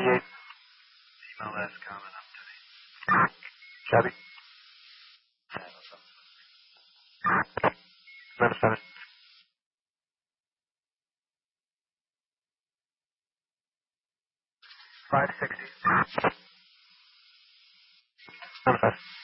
Email last comment up to me. Shabby. Number 7. 560. Number 5.